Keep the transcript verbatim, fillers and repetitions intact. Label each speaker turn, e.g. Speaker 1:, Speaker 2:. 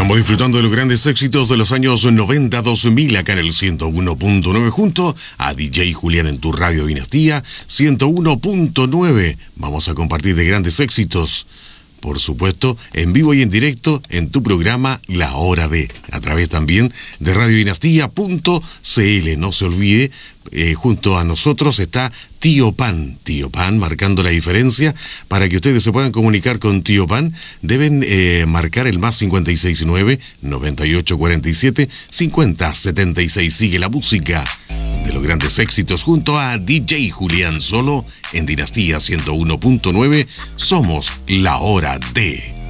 Speaker 1: Estamos disfrutando de los grandes éxitos de los años noventa a dos mil acá en el ciento uno punto nueve junto a D J Julián en tu radio Dinastía ciento uno punto nueve. Vamos a compartir de grandes éxitos, por supuesto, en vivo y en directo en tu programa La Hora de, a través también de radio dinastía punto c l. No se olvide, eh, junto a nosotros está Tío Pan, Tío Pan marcando la diferencia. Para que ustedes se puedan comunicar con Tío Pan, deben eh, marcar el más cincuenta y seis nueve, noventa y ocho cuarenta y siete, cincuenta setenta y seis. Sigue la música de los grandes éxitos junto a D J Julián, solo en Dinastía ciento uno punto nueve. Somos La Hora de...